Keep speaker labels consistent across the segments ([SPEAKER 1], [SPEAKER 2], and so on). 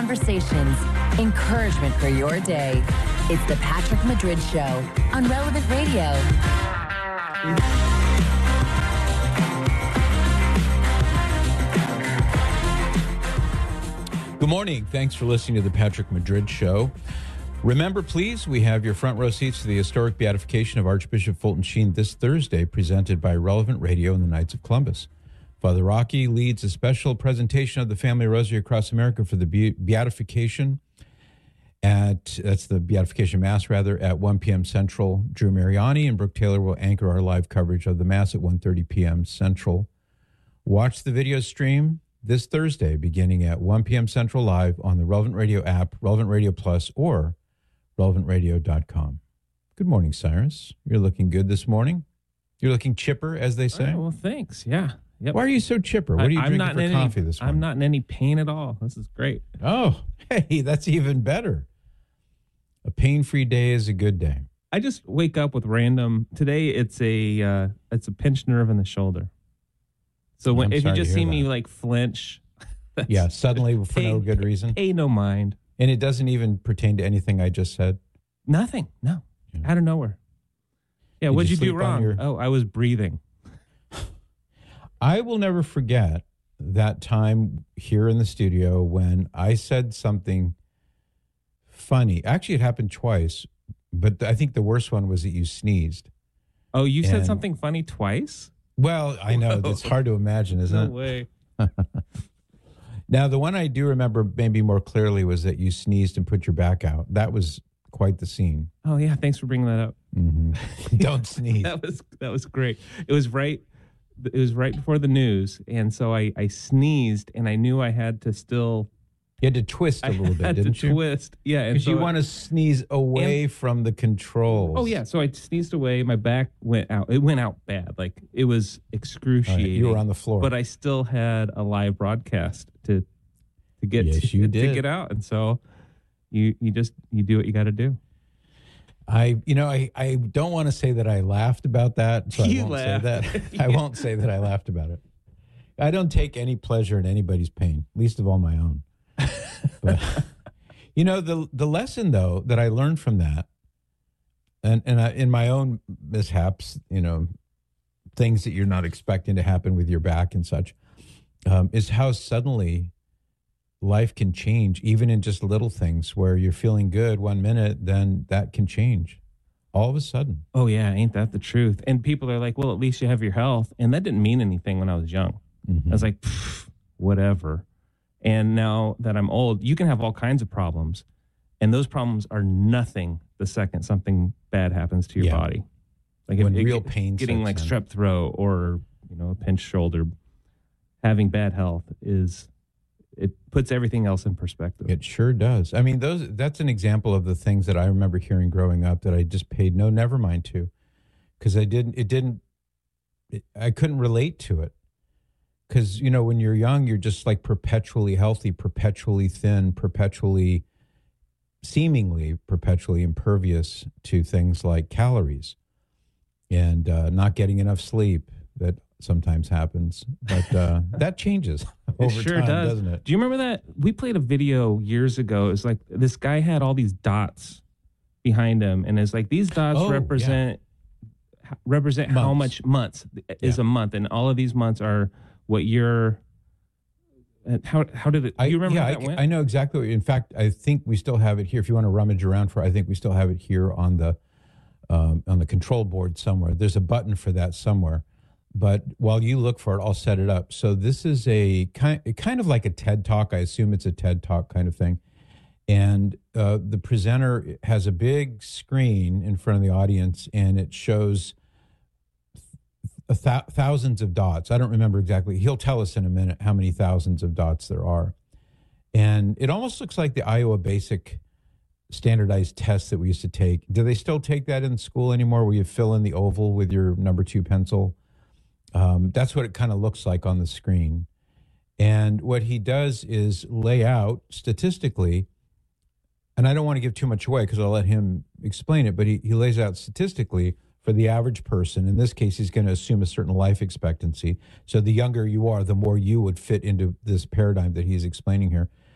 [SPEAKER 1] conversations, encouragement for your day. It's the Patrick Madrid Show on Relevant Radio.
[SPEAKER 2] Good morning. Thanks for listening to the Patrick Madrid Show. Remember, please, we have your front row seats to the historic beatification of Archbishop Fulton Sheen this Thursday, presented by Relevant Radio and the Knights of Columbus. Father Rocky leads a special presentation of the Family Rosary across America for the beatification that's the beatification mass at 1 p.m. Central. Drew Mariani and Brooke Taylor will anchor our live coverage of the mass at 1:30 p.m. Central. Watch the video stream this Thursday beginning at 1 p.m. Central live on the Relevant Radio app, Relevant Radio Plus, or relevantradio.com. Good morning, Cyrus. You're looking good this morning. You're looking chipper, as they say.
[SPEAKER 3] Oh, well, thanks. Yeah. Yep.
[SPEAKER 2] Why are you so chipper? What are you drinking for coffee this morning?
[SPEAKER 3] I'm not in any pain at all. This is great.
[SPEAKER 2] Oh, hey, that's even better. A pain-free day is a good day.
[SPEAKER 3] I just wake up with random. Today, it's a pinched nerve in the shoulder. So if you just see me like flinch,
[SPEAKER 2] suddenly for no good reason.
[SPEAKER 3] No mind.
[SPEAKER 2] And it doesn't even pertain to anything I just said?
[SPEAKER 3] Nothing. No. Yeah. Out of nowhere. Yeah, what'd you do wrong? I was breathing.
[SPEAKER 2] I will never forget that time here in the studio when I said something funny. Actually, it happened twice, but I think the worst one was that you sneezed.
[SPEAKER 3] Oh, you said something funny twice?
[SPEAKER 2] Well, I know. That's hard to imagine, isn't it?
[SPEAKER 3] No way.
[SPEAKER 2] Now, the one I do remember maybe more clearly was that you sneezed and put your back out. That was quite the scene.
[SPEAKER 3] Oh, yeah. Thanks for bringing that up.
[SPEAKER 2] Mm-hmm. Don't sneeze.
[SPEAKER 3] That was great. It was right before the news, and so I sneezed, and I knew I had to still...
[SPEAKER 2] You had to twist a little bit, didn't you?
[SPEAKER 3] Twist, yeah.
[SPEAKER 2] Because you want to sneeze away from the controls.
[SPEAKER 3] Oh, yeah. So I sneezed away. My back went out. It went out bad. Like, it was excruciating.
[SPEAKER 2] Right, you were on the floor.
[SPEAKER 3] But I still had a live broadcast to get to get out. And so you do what you got to do.
[SPEAKER 2] I don't want to say that I laughed about that, so I won't say that.
[SPEAKER 3] Yeah.
[SPEAKER 2] I won't say that I laughed about it. I don't take any pleasure in anybody's pain, least of all my own. But the lesson though that I learned from that, and in my own mishaps, things that you're not expecting to happen with your back and such, is how suddenly life can change, even in just little things where you're feeling good 1 minute, then that can change all of a sudden.
[SPEAKER 3] Oh, yeah. Ain't that the truth? And people are like, well, at least you have your health. And that didn't mean anything when I was young. Mm-hmm. I was like, whatever. And now that I'm old, you can have all kinds of problems. And those problems are nothing the second something bad happens to your body. Like
[SPEAKER 2] when real pain
[SPEAKER 3] getting like strep throat or, a pinched shoulder, having bad health it puts everything else in perspective.
[SPEAKER 2] It sure does. I mean, that's an example of the things that I remember hearing growing up that I just paid no never mind to, because I couldn't relate to it. Because, when you're young, you're just like perpetually healthy, perpetually thin, seemingly perpetually impervious to things like calories and not getting enough sleep. That sometimes happens, but that changes over time, doesn't it?
[SPEAKER 3] Do you remember that? We played a video years ago. It's like this guy had all these dots behind him, and it's like these dots represent months. How much months is a month, and all of these months are what you're. How did it? Do you remember how that went?
[SPEAKER 2] I know exactly. In fact, I think we still have it here. If you want to rummage around I think we still have it here on the control board somewhere. There's a button for that somewhere. But while you look for it, I'll set it up. So this is a kind of like a TED Talk. I assume it's a TED Talk kind of thing. And the presenter has a big screen in front of the audience, and it shows thousands of dots. I don't remember exactly. He'll tell us in a minute how many thousands of dots there are. And it almost looks like the Iowa Basic standardized test that we used to take. Do they still take that in school anymore, where you fill in the oval with your number 2 pencil? That's what it kind of looks like on the screen. And what he does is lay out statistically, and I don't want to give too much away because I'll let him explain it, but he lays out statistically for the average person. In this case, he's going to assume a certain life expectancy. So the younger you are, the more you would fit into this paradigm that he's explaining here.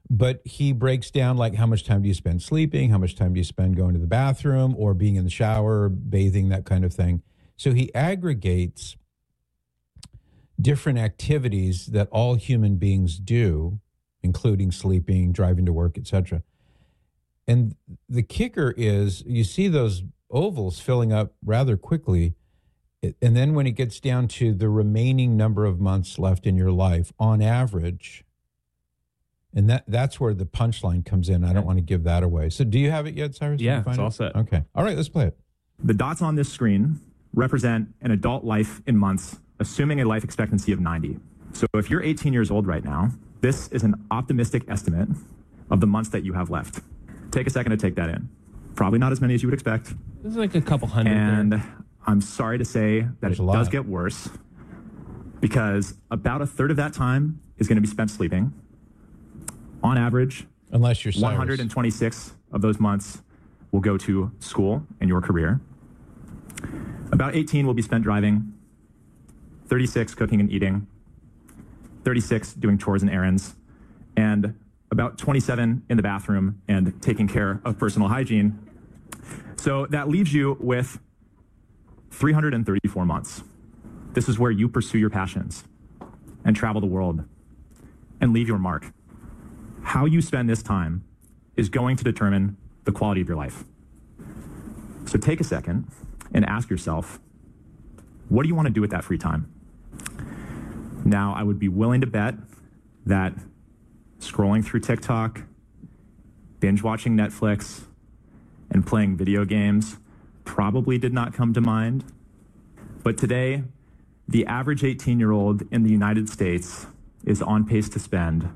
[SPEAKER 2] But he breaks down like how much time do you spend sleeping, how much time do you spend going to the bathroom or being in the shower, bathing, that kind of thing. So he aggregates different activities that all human beings do, including sleeping, driving to work, etc. And the kicker is you see those ovals filling up rather quickly. And then when it gets down to the remaining number of months left in your life, on average, and that's where the punchline comes in. I don't want to give that away. So do you have it yet, Cyrus?
[SPEAKER 3] Yeah, it's all set.
[SPEAKER 2] Okay. All right, let's play it.
[SPEAKER 4] The dots on this screen represent an adult life in months, assuming a life expectancy of 90. So if you're 18 years old right now, this is an optimistic estimate of the months that you have left. Take a second to take that in. Probably not as many as you would expect.
[SPEAKER 3] There's like a couple hundred.
[SPEAKER 4] And
[SPEAKER 3] there.
[SPEAKER 4] I'm sorry to say that
[SPEAKER 2] There's
[SPEAKER 4] it does get worse, because about a third of that time is going to be spent sleeping. On average,
[SPEAKER 2] unless you're Cyrus,
[SPEAKER 4] 126 of those months will go to school and your career. About 18 will be spent driving, 36 cooking and eating, 36 doing chores and errands, and about 27 in the bathroom and taking care of personal hygiene. So that leaves you with 334 months. This is where you pursue your passions and travel the world and leave your mark. How you spend this time is going to determine the quality of your life. So take a second and ask yourself, what do you want to do with that free time? Now, I would be willing to bet that scrolling through TikTok, binge watching Netflix, and playing video games probably did not come to mind. But today, the average 18-year-old in the United States is on pace to spend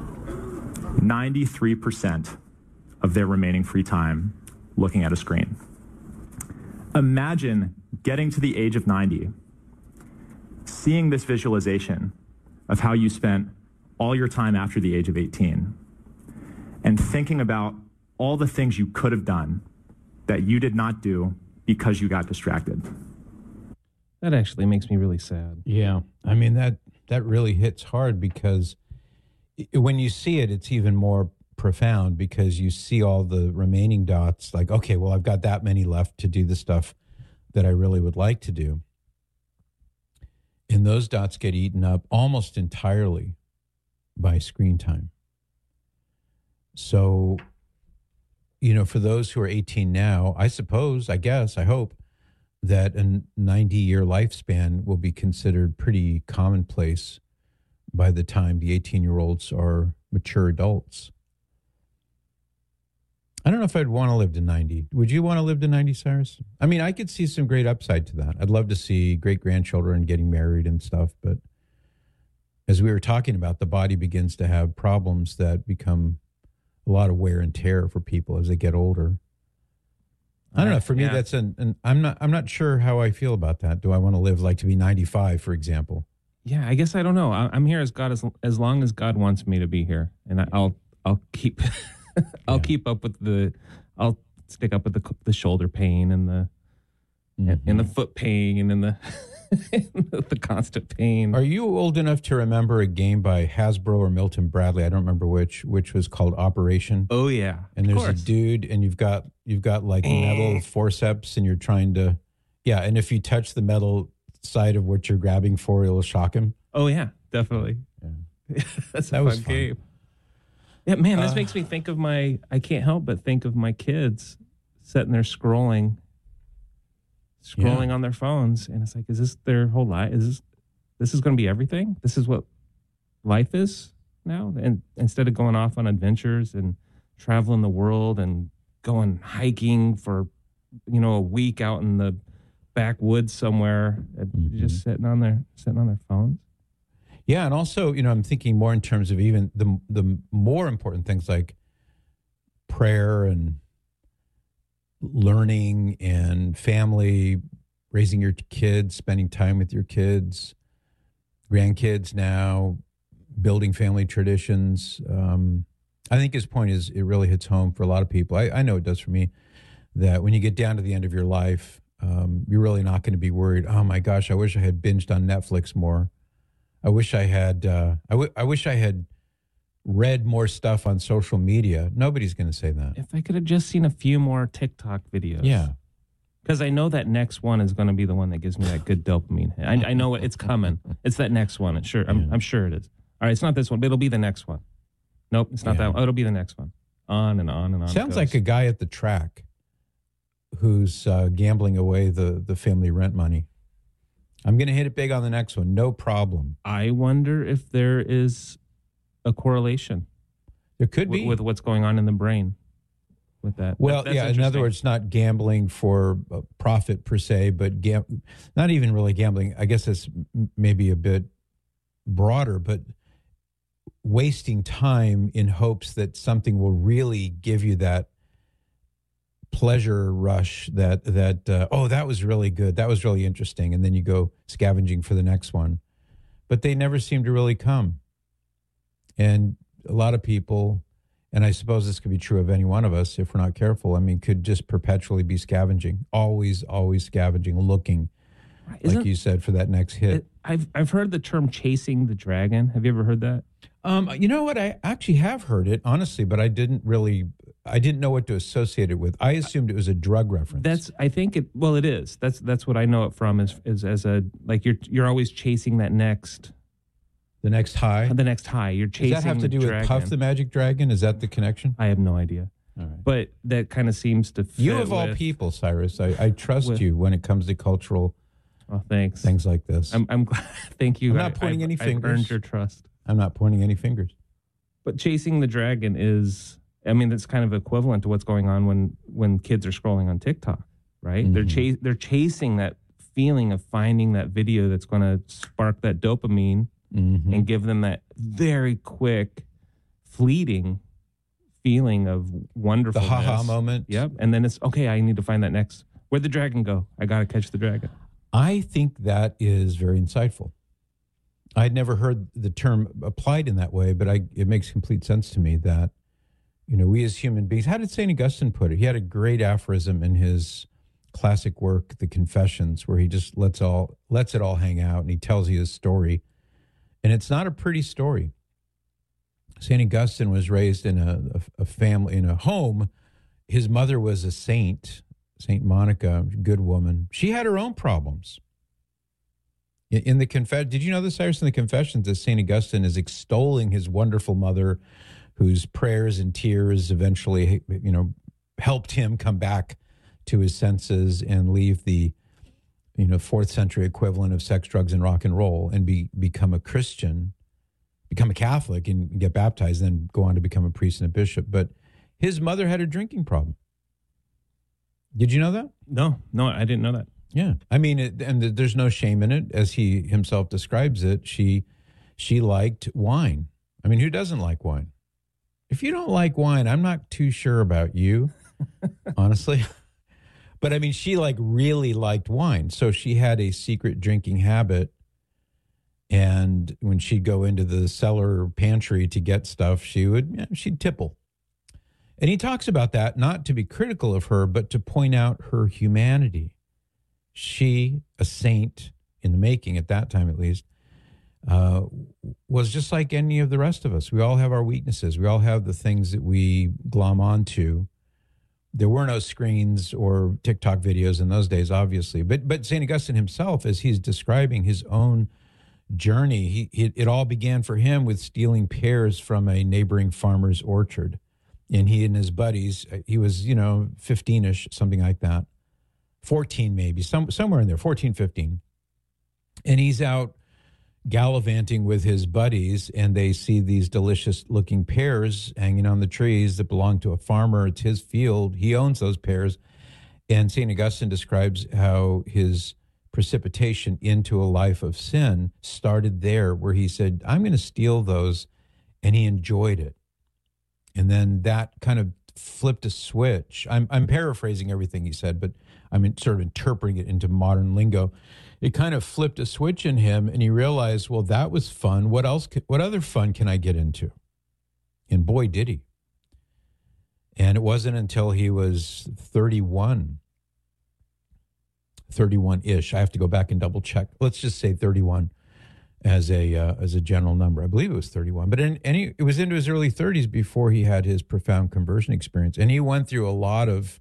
[SPEAKER 4] 93% of their remaining free time looking at a screen. Imagine getting to the age of 90, seeing this visualization of how you spent all your time after the age of 18, and thinking about all the things you could have done that you did not do because you got distracted.
[SPEAKER 3] That actually makes me really sad.
[SPEAKER 2] Yeah. I mean, that really hits hard, because when you see it, it's even more profound, because you see all the remaining dots like, okay, well, I've got that many left to do the stuff that I really would like to do. And those dots get eaten up almost entirely by screen time. So, for those who are 18 now, I hope that a 90-year lifespan will be considered pretty commonplace by the time the 18-year-olds are mature adults. I don't know if I'd want to live to 90. Would you want to live to 90, Cyrus? I mean, I could see some great upside to that. I'd love to see great-grandchildren getting married and stuff, but as we were talking about, the body begins to have problems that become a lot of wear and tear for people as they get older. I don't know. For me, that's I'm not sure how I feel about that. Do I want to live to be 95, for example?
[SPEAKER 3] Yeah, I guess I don't know. I'm here as long as God wants me to be here, and I'll keep keep up with I'll stick up with the shoulder pain and the and the foot pain and the the constant pain.
[SPEAKER 2] Are you old enough to remember a game by Hasbro or Milton Bradley? I don't remember which was called Operation.
[SPEAKER 3] Oh yeah,
[SPEAKER 2] and there's a dude, and you've got metal forceps, and you're trying to, and if you touch the metal side of what you're grabbing for, it'll shock him.
[SPEAKER 3] Oh yeah, definitely. Yeah. That's a fun game. Yeah, man, this makes me think of I can't help but think of my kids sitting there scrolling on their phones, and it's like, is this their whole life? This is going to be everything? This is what life is now? And instead of going off on adventures and traveling the world and going hiking for, a week out in the backwoods somewhere, just sitting on their phones.
[SPEAKER 2] Yeah, and also, I'm thinking more in terms of even the more important things like prayer and learning and family, raising your kids, spending time with your kids, grandkids now, building family traditions. I think his point is, it really hits home for a lot of people. I know it does for me, that when you get down to the end of your life, you're really not going to be worried, oh my gosh, I wish I had binged on Netflix more. I wish I had read more stuff on social media. Nobody's going to say that.
[SPEAKER 3] If I could have just seen a few more TikTok videos.
[SPEAKER 2] Yeah.
[SPEAKER 3] Because I know that next one is going to be the one that gives me that good dopamine hit. I know it's coming. It's that next one. I'm sure it is. All right, it's not this one, but it'll be the next one. Nope, it's not that one. Oh, it'll be the next one. On and on and on.
[SPEAKER 2] Sounds like a guy at the track who's gambling away the family rent money. I'm going to hit it big on the next one. No problem.
[SPEAKER 3] I wonder if there is a correlation.
[SPEAKER 2] There could be.
[SPEAKER 3] With what's going on in the brain with that.
[SPEAKER 2] Well, yeah, in other words, not gambling for profit per se, but not even really gambling. I guess it's maybe a bit broader, but wasting time in hopes that something will really give you that pleasure rush that that was really good, that was really interesting, and then you go scavenging for the next one, but they never seem to really come. And a lot of people, and I suppose this could be true of any one of us if we're not careful, I mean, could just perpetually be scavenging, always scavenging, looking, like you said, for that next hit.
[SPEAKER 3] I've heard the term chasing the dragon. Have you ever heard that?
[SPEAKER 2] You know what? I actually have heard it, honestly, but I didn't know what to associate it with. I assumed it was a drug reference.
[SPEAKER 3] It is. That's what I know it from is as a, like you're always chasing that next.
[SPEAKER 2] The next high?
[SPEAKER 3] The next high. You're chasing the dragon. Does that have to do with
[SPEAKER 2] Puff the Magic Dragon? Is that the connection?
[SPEAKER 3] I have no idea.
[SPEAKER 2] All right.
[SPEAKER 3] But that kind of seems to fit.
[SPEAKER 2] You of all people, Cyrus, I trust you when it comes to cultural
[SPEAKER 3] thanks.
[SPEAKER 2] Things like this.
[SPEAKER 3] I'm glad. Thank you.
[SPEAKER 2] I'm not pointing any fingers.
[SPEAKER 3] I've earned your trust.
[SPEAKER 2] I'm not pointing any fingers.
[SPEAKER 3] But chasing the dragon is, I mean, that's kind of equivalent to what's going on when kids are scrolling on TikTok, right? Mm-hmm. They're chasing that feeling of finding that video that's going to spark that dopamine and give them that very quick, fleeting feeling of wonderfulness.
[SPEAKER 2] The ha-ha moment.
[SPEAKER 3] Yep. And then it's, okay, I need to find that next. Where'd the dragon go? I got to catch the dragon.
[SPEAKER 2] I think that is very insightful. I'd never heard the term applied in that way, but it makes complete sense to me that, we as human beings, how did St. Augustine put it? He had a great aphorism in his classic work, The Confessions, where he just lets it all hang out, and he tells you his story. And it's not a pretty story. St. Augustine was raised in a family, in a home. His mother was a saint, St. Monica, good woman. She had her own problems. In the did you know this, Cyrus? In the Confessions, that St. Augustine is extolling his wonderful mother, whose prayers and tears eventually, helped him come back to his senses and leave the, 4th century equivalent of sex, drugs, and rock and roll, and become a Christian, become a Catholic, and get baptized, then go on to become a priest and a bishop. But his mother had a drinking problem. Did you know that?
[SPEAKER 3] No, I didn't know that.
[SPEAKER 2] Yeah. I mean, and there's no shame in it. As he himself describes it, she liked wine. I mean, who doesn't like wine? If you don't like wine, I'm not too sure about you, honestly. But I mean, she really liked wine. So she had a secret drinking habit. And when she'd go into the cellar pantry to get stuff, she'd tipple. And he talks about that, not to be critical of her, but to point out her humanity. She, a saint in the making at that time at least, was just like any of the rest of us. We all have our weaknesses. We all have the things that we glom onto. There were no screens or TikTok videos in those days, obviously. But St. Augustine himself, as he's describing his own journey, it all began for him with stealing pears from a neighboring farmer's orchard. And he and his buddies, he was, 15-ish, something like that. 14 maybe, somewhere in there, 14, 15. And he's out gallivanting with his buddies, and they see these delicious-looking pears hanging on the trees that belong to a farmer. It's his field. He owns those pears. And St. Augustine describes how his precipitation into a life of sin started there, where he said, I'm going to steal those, and he enjoyed it. And then that kind of flipped a switch. I'm paraphrasing everything he said, but I'm sort of interpreting it into modern lingo. It kind of flipped a switch in him, and he realized, well, that was fun. What other fun can I get into? And boy, did he. And it wasn't until he was 31-ish. I have to go back and double check. Let's just say 31. as a general number. I believe it was 31, but it was into his early 30s before he had his profound conversion experience, and he went through a lot of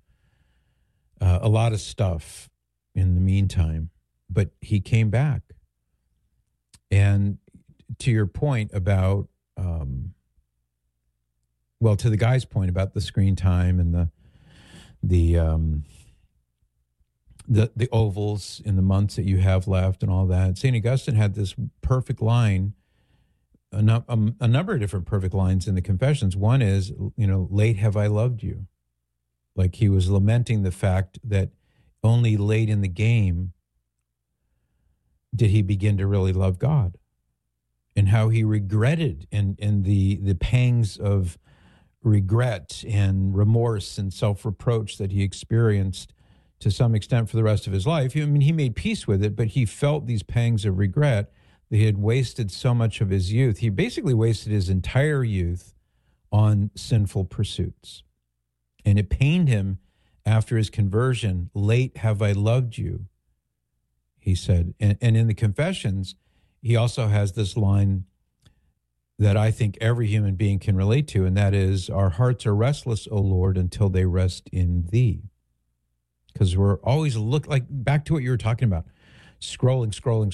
[SPEAKER 2] stuff in the meantime, but he came back. And to your point about, to the guy's point about the screen time and the ovals in the months that you have left and all that. St. Augustine had this perfect line, a number of different perfect lines in the Confessions. One is, late have I loved you. Like he was lamenting the fact that only late in the game did he begin to really love God, and how he regretted and the pangs of regret and remorse and self-reproach that he experienced to some extent for the rest of his life. I mean, he made peace with it, but he felt these pangs of regret that he had wasted so much of his youth. He basically wasted his entire youth on sinful pursuits. And it pained him after his conversion. Late have I loved you, he said. And in the Confessions, he also has this line that I think every human being can relate to, and that is, our hearts are restless, O Lord, until they rest in thee. Because we're always back to what you were talking about, scrolling,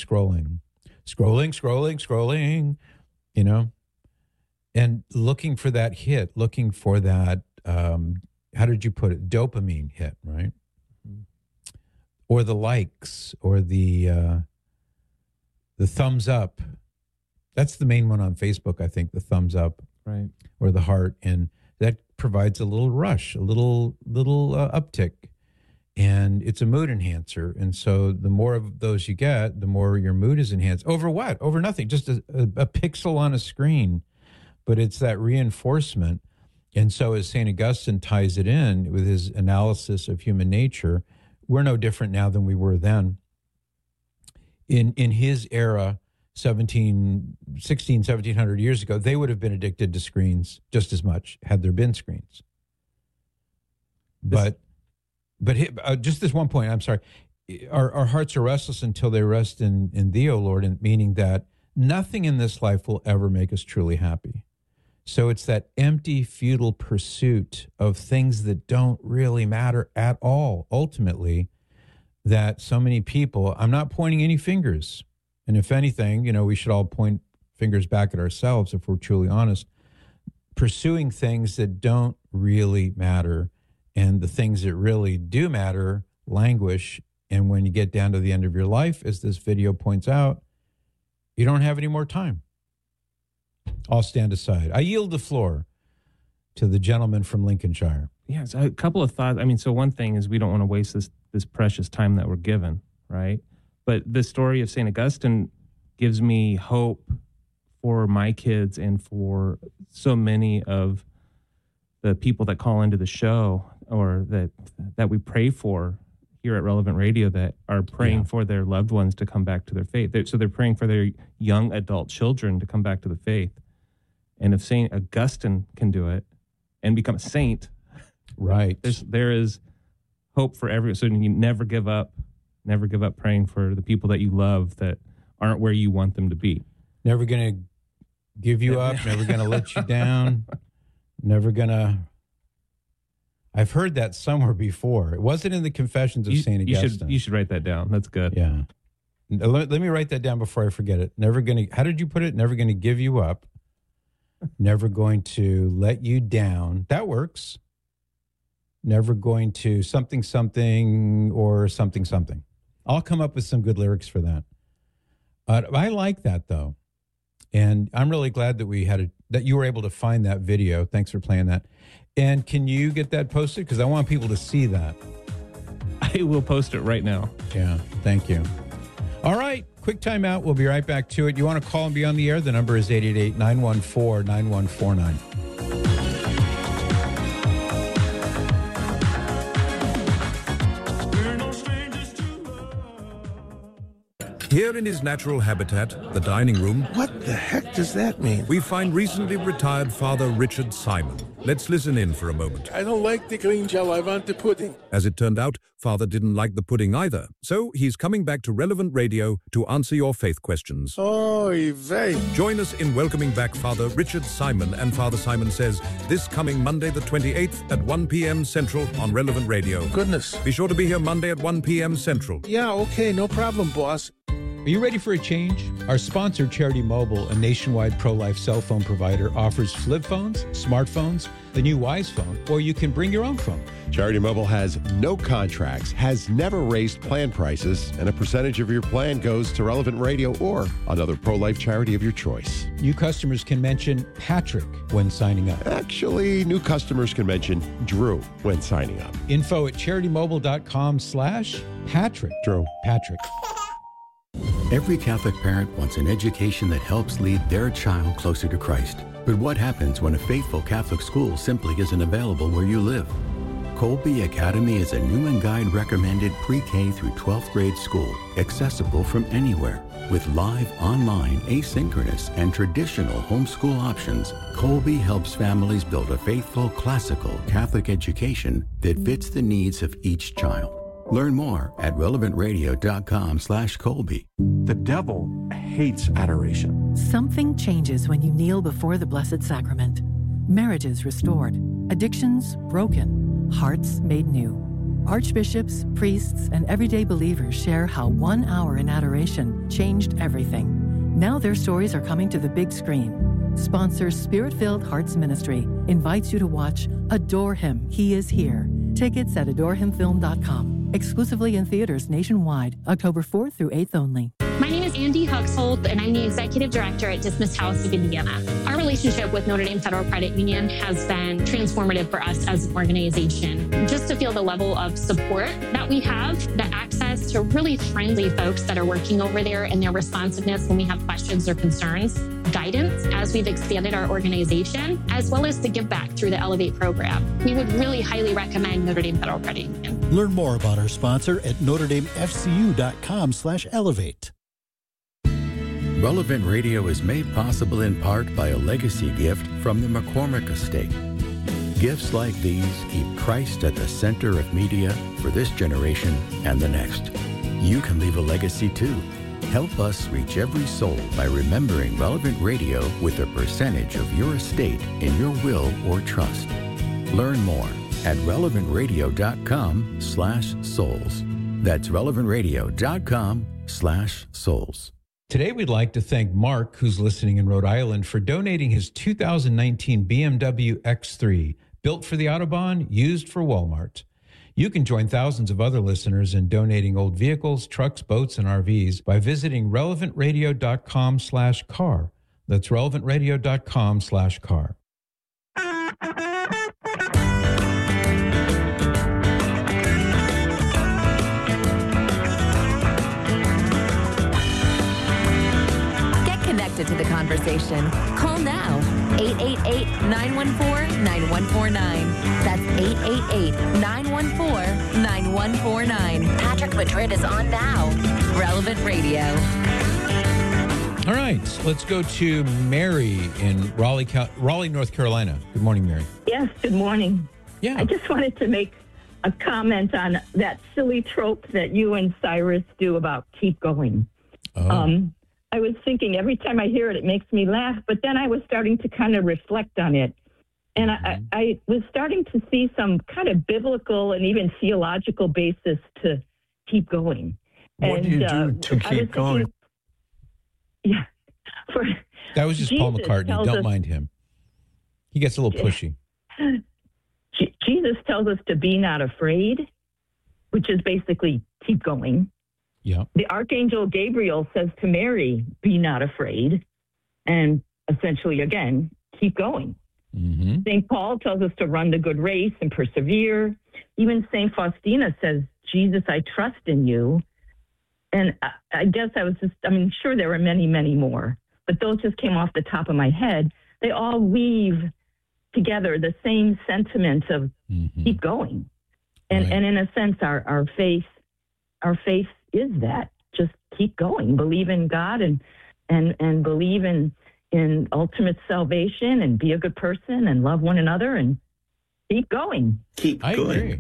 [SPEAKER 2] and looking for that hit, looking for that, how did you put it? Dopamine hit, right? Or the likes, or the thumbs up. That's the main one on Facebook, I think, the thumbs up,
[SPEAKER 3] right,
[SPEAKER 2] or the heart, and that provides a little rush, a little uptick, and it's a mood enhancer. And so the more of those you get, the more your mood is enhanced. Over what? Over nothing, just a pixel on a screen, but it's that reinforcement. And so as St. Augustine ties it in with his analysis of human nature, we're no different now than we were then. In his era, 1700 years ago, they would have been addicted to screens just as much had there been screens. But just this one point, I'm sorry. Our hearts are restless until they rest in thee, O Lord, and meaning that nothing in this life will ever make us truly happy. So it's that empty, futile pursuit of things that don't really matter at all, ultimately, that so many people, I'm not pointing any fingers. And if anything, we should all point fingers back at ourselves if we're truly honest, pursuing things that don't really matter, and the things that really do matter languish. And when you get down to the end of your life, as this video points out, you don't have any more time. I'll stand aside. I yield the floor to the gentleman from Lincolnshire.
[SPEAKER 3] Yeah, so a couple of thoughts. I mean, so one thing is we don't want to waste this precious time that we're given, right? But the story of St. Augustine gives me hope for my kids and for so many of the people that call into the show, or that we pray for here at Relevant Radio, that are praying for their loved ones to come back to their faith. So they're praying for their young adult children to come back to the faith. And if St. Augustine can do it and become a saint,
[SPEAKER 2] right,
[SPEAKER 3] there is hope for everyone. So you never give up praying for the people that you love that aren't where you want them to be.
[SPEAKER 2] Never going to give you up, never going to let you down, never going to... I've heard that somewhere before. It wasn't in the Confessions of St. Augustine.
[SPEAKER 3] You should write that down. That's good.
[SPEAKER 2] Yeah. Let me write that down before I forget it. Never going to... How did you put it? Never going to give you up, never going to let you down. That works. Never going to something or something. I'll come up with some good lyrics for that. I like that, though. And I'm really glad that that you were able to find that video. Thanks for playing that. And can you get that posted? Because I want people to see that.
[SPEAKER 3] I will post it right now.
[SPEAKER 2] Yeah, thank you. All right, quick time out. We'll be right back to it. You want to call and be on the air? The number is 888-914-9149.
[SPEAKER 5] Here in his natural habitat, the dining room...
[SPEAKER 6] What the heck does that mean?
[SPEAKER 5] ...we find recently retired Father Richard Simon. Let's listen in for a moment.
[SPEAKER 6] I don't like the green gel. I want the pudding.
[SPEAKER 5] As it turned out, Father didn't like the pudding either, so he's coming back to Relevant Radio to answer your faith questions.
[SPEAKER 6] Oy vey.
[SPEAKER 5] Join us in welcoming back Father Richard Simon and Father Simon Says this coming Monday the 28th at 1 p.m. Central on Relevant Radio.
[SPEAKER 6] Goodness.
[SPEAKER 5] Be sure to be here Monday at 1 p.m. Central.
[SPEAKER 6] Yeah, okay, no problem, boss.
[SPEAKER 2] Are you ready for a change? Our sponsor, Charity Mobile, a nationwide pro-life cell phone provider, offers flip phones, smartphones, the new Wise phone, or you can bring your own phone.
[SPEAKER 7] Charity Mobile has no contracts, has never raised plan prices, and a percentage of your plan goes to Relevant Radio or another pro-life charity of your choice.
[SPEAKER 2] New customers can mention Patrick when signing up.
[SPEAKER 7] Actually, new customers can mention Drew when signing up.
[SPEAKER 2] Info at CharityMobile.com/Patrick.
[SPEAKER 7] Drew.
[SPEAKER 2] Patrick.
[SPEAKER 8] Every Catholic parent wants an education that helps lead their child closer to Christ. But what happens when a faithful Catholic school simply isn't available where you live? Colby Academy is a Newman Guide recommended pre-K through 12th grade school, accessible from anywhere. With live, online, asynchronous, and traditional homeschool options, Colby helps families build a faithful, classical Catholic education that fits the needs of each child. Learn more at relevantradio.com/Colby.
[SPEAKER 9] The devil hates adoration.
[SPEAKER 10] Something changes when you kneel before the Blessed Sacrament. Marriages restored, addictions broken, hearts made new. Archbishops, priests, and everyday believers share how 1 hour in adoration changed everything. Now their stories are coming to the big screen. Sponsor Spirit-Filled Hearts Ministry invites you to watch Adore Him, He Is Here. Tickets at adorehimfilm.com. Exclusively in theaters nationwide, October 4th through 8th only.
[SPEAKER 11] My name is Andy Huxhold, and I'm the Executive Director at Dismissed House of Indiana. Our relationship with Notre Dame Federal Credit Union has been transformative for us as an organization. Just to feel the level of support that we have, the access to really friendly folks that are working over there and their responsiveness when we have questions or concerns, guidance as we've expanded our organization, as well as the give back through the Elevate program. We would really highly recommend Notre Dame Federal Credit Union.
[SPEAKER 12] Learn more about our sponsor at NotreDameFCU.com/elevate.
[SPEAKER 8] Relevant Radio is made possible in part by a legacy gift from the McCormick Estate. Gifts like these keep Christ at the center of media for this generation and the next. You can leave a legacy too. Help us reach every soul by remembering Relevant Radio with a percentage of your estate in your will or trust. Learn more at relevantradio.com/souls. That's relevantradio.com/souls.
[SPEAKER 2] Today, we'd like to thank Mark, who's listening in Rhode Island, for donating his 2019 BMW X3, built for the Autobahn, used for Walmart. You can join thousands of other listeners in donating old vehicles, trucks, boats, and RVs by visiting relevantradio.com/car. That's relevantradio.com/car.
[SPEAKER 1] To the conversation. Call now. 888-914-9149. That's 888-914-9149. Patrick Madrid is on now. Relevant Radio.
[SPEAKER 2] All right, let's go to Mary in Raleigh, North Carolina. Good morning, Mary.
[SPEAKER 13] Yes, good morning.
[SPEAKER 2] Yeah.
[SPEAKER 13] I just wanted to make a comment on that silly trope that you and Cyrus do about keep going.
[SPEAKER 2] Oh.
[SPEAKER 13] I was thinking every time I hear it, it makes me laugh, but then I was starting to kind of reflect on it. And I was starting to see some kind of biblical and even theological basis to keep going.
[SPEAKER 6] What do you do to keep going?
[SPEAKER 13] Yeah.
[SPEAKER 2] That was just Paul McCartney. Don't mind him. He gets a little pushy.
[SPEAKER 13] Jesus tells us to be not afraid, which is basically keep going.
[SPEAKER 2] Yeah.
[SPEAKER 13] The Archangel Gabriel says to Mary, be not afraid. And essentially, again, keep going.
[SPEAKER 2] Mm-hmm.
[SPEAKER 13] St. Paul tells us to run the good race and persevere. Even St. Faustina says, Jesus, I trust in you. And I guess sure there were many, many more, but those just came off the top of my head. They all weave together the same sentiment of keep going. And in a sense, our faith is that. Just keep going. Believe in God and believe in ultimate salvation and be a good person and love one another and keep going.
[SPEAKER 6] Keep going.
[SPEAKER 2] Agree.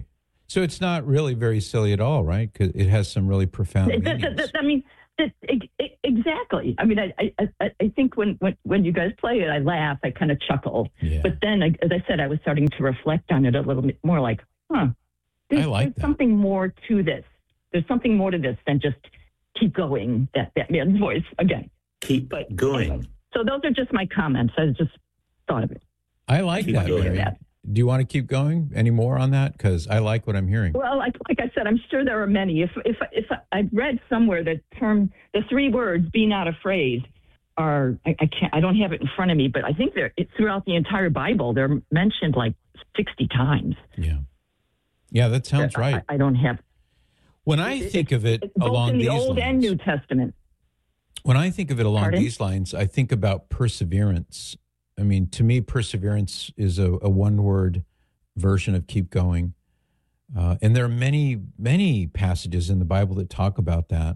[SPEAKER 2] So it's not really very silly at all, right? Because it has some really profound meanings.
[SPEAKER 13] I mean, exactly. I mean, I think when you guys play it, I laugh, I kind of chuckle.
[SPEAKER 2] Yeah.
[SPEAKER 13] But then, as I said, I was starting to reflect on it a little bit more like, there's something more to this. There's something more to this than just keep going, that man's voice again.
[SPEAKER 14] Keep going.
[SPEAKER 13] Anyway, so those are just my comments. I just thought of it.
[SPEAKER 2] I like that, Mary. Do you want to keep going any more on that? Because I like what I'm hearing.
[SPEAKER 13] Well, like I said, I'm sure there are many. If I read somewhere the three words "be not afraid" are I don't have it in front of me, but I think throughout the entire Bible they're mentioned like 60 times.
[SPEAKER 2] Yeah, that sounds right.
[SPEAKER 13] I don't have.
[SPEAKER 2] When I think of it along these lines,
[SPEAKER 13] both in the Old and New Testament.
[SPEAKER 2] When I think of it along these lines, I think about perseverance. I mean, to me, perseverance is a one-word version of keep going. And there are many, many passages in the Bible that talk about that.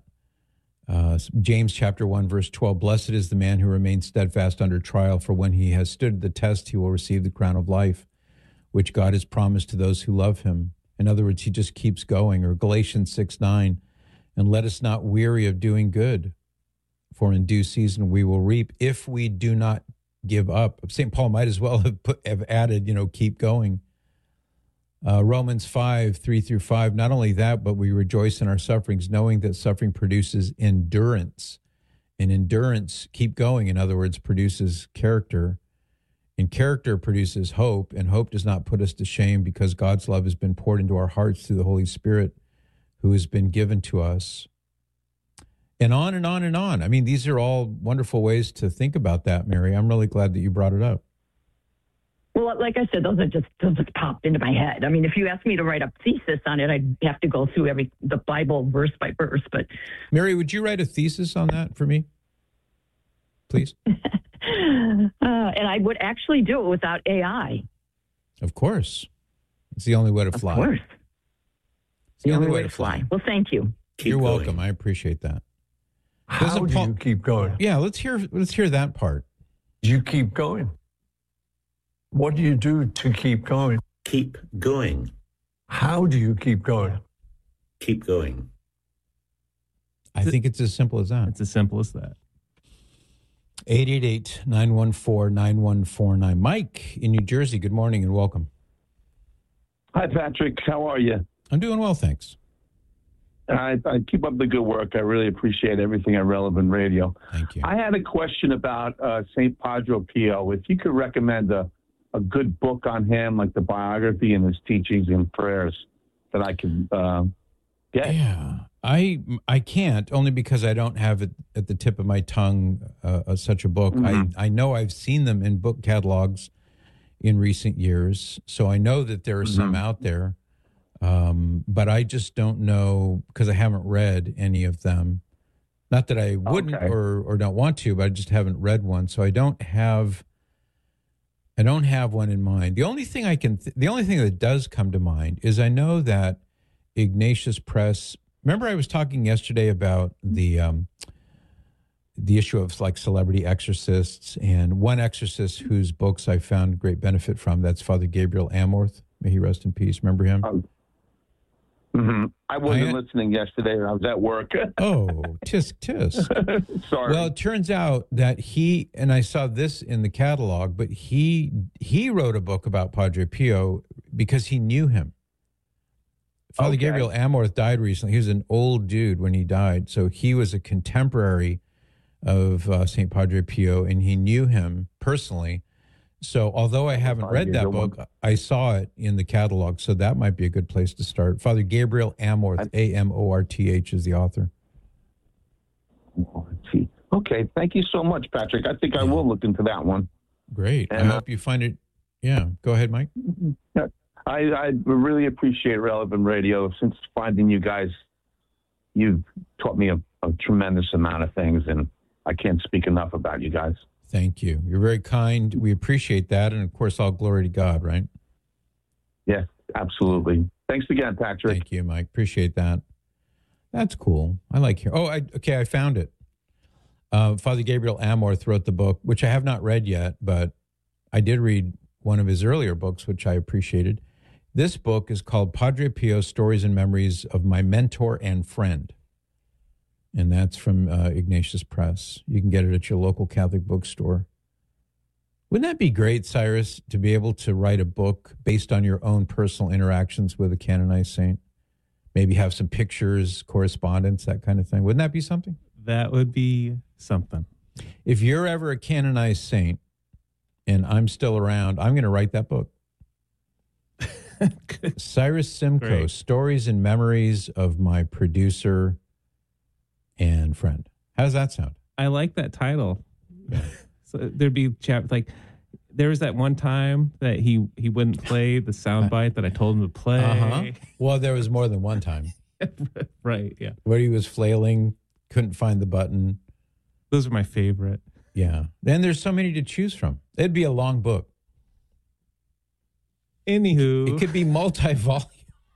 [SPEAKER 2] James chapter 1, verse 12, blessed is the man who remains steadfast under trial, for when he has stood the test, he will receive the crown of life, which God has promised to those who love him. In other words, he just keeps going. Or Galatians 6:9, and let us not weary of doing good, for in due season we will reap if we do not give up. St. Paul might as well have added, keep going. Romans 5:3-5, not only that, but we rejoice in our sufferings, knowing that suffering produces endurance. And endurance, keep going, in other words, produces character. And character produces hope, and hope does not put us to shame because God's love has been poured into our hearts through the Holy Spirit who has been given to us. And on and on and on. I mean, these are all wonderful ways to think about that, Mary. I'm really glad that you brought it up.
[SPEAKER 13] Well, like I said, those just popped into my head. I mean, if you asked me to write a thesis on it, I'd have to go through the Bible verse by verse. But
[SPEAKER 2] Mary, would you write a thesis on that for me, please?
[SPEAKER 13] And I would actually do it without AI.
[SPEAKER 2] Of course. It's the only way to fly.
[SPEAKER 13] Of course. It's the only way to fly. Well, thank you.
[SPEAKER 2] You're welcome. I appreciate that.
[SPEAKER 6] How do you keep going?
[SPEAKER 2] Yeah, let's hear that part.
[SPEAKER 6] You keep going. What do you do to keep going?
[SPEAKER 14] Keep going.
[SPEAKER 6] How do you keep going?
[SPEAKER 14] Keep going.
[SPEAKER 2] I think it's as simple as that.
[SPEAKER 3] It's as simple as that.
[SPEAKER 2] 888-914-9149. Mike in New Jersey, good morning and welcome.
[SPEAKER 15] Hi, Patrick. How are you?
[SPEAKER 2] I'm doing well, thanks.
[SPEAKER 15] I keep up the good work. I really appreciate everything at Relevant Radio.
[SPEAKER 2] Thank you.
[SPEAKER 15] I had a question about St. Padre Pio. If you could recommend a good book on him, like the biography and his teachings and prayers that I can get.
[SPEAKER 2] Yeah, I can't, only because I don't have it at the tip of my tongue, such a book. Mm-hmm. I know I've seen them in book catalogs in recent years, so I know that there are some out there. But I just don't know because I haven't read any of them. Not that I wouldn't or don't want to, but I just haven't read one. So I don't have one in mind. The only thing the only thing that does come to mind is I know that Ignatius Press. Remember, I was talking yesterday about the issue of like celebrity exorcists, and one exorcist whose books I found great benefit from. That's Father Gabriel Amorth. May he rest in peace. Remember him?
[SPEAKER 15] I wasn't listening yesterday. I was at work.
[SPEAKER 2] Oh, tisk.
[SPEAKER 15] Sorry.
[SPEAKER 2] Well, it turns out that he, and I saw this in the catalog, but he wrote a book about Padre Pio because he knew him. Father Gabriel Amorth died recently. He was an old dude when he died, so he was a contemporary of St. Padre Pio, and he knew him personally. So although I haven't read that book, I saw it in the catalog, so that might be a good place to start. Father Gabriel Amorth, Amorth is the author.
[SPEAKER 15] Okay, thank you so much, Patrick. I think I will look into that one.
[SPEAKER 2] Great. And I hope you find it. Yeah, go ahead, Mike.
[SPEAKER 15] I really appreciate Relevant Radio. Since finding you guys, you've taught me a tremendous amount of things, and I can't speak enough about you guys.
[SPEAKER 2] Thank you. You're very kind. We appreciate that. And, of course, all glory to God, right?
[SPEAKER 15] Yes, absolutely. Thanks again, Patrick.
[SPEAKER 2] Thank you, Mike. Appreciate that. That's cool. I like here. Oh, I found it. Father Gabriel Amorth wrote the book, which I have not read yet, but I did read one of his earlier books, which I appreciated. This book is called Padre Pio, Stories and Memories of My Mentor and Friend. And that's from Ignatius Press. You can get it at your local Catholic bookstore. Wouldn't that be great, Cyrus, to be able to write a book based on your own personal interactions with a canonized saint? Maybe have some pictures, correspondence, that kind of thing. Wouldn't that be something?
[SPEAKER 3] That would be something.
[SPEAKER 2] If you're ever a canonized saint and I'm still around, I'm going to write that book. Cyrus Simcoe,
[SPEAKER 3] Great.
[SPEAKER 2] Stories and Memories of My Producer and Friend. How does that sound?
[SPEAKER 3] I like that title. So there'd be like there was that one time that he wouldn't play the soundbite that I told him to play.
[SPEAKER 2] Uh-huh. Well, there was more than one time.
[SPEAKER 3] Right, yeah.
[SPEAKER 2] Where he was flailing, couldn't find the button.
[SPEAKER 3] Those are my favorite.
[SPEAKER 2] Yeah. And there's so many to choose from. It'd be a long book.
[SPEAKER 3] Anywho.
[SPEAKER 2] It could be multi-volume.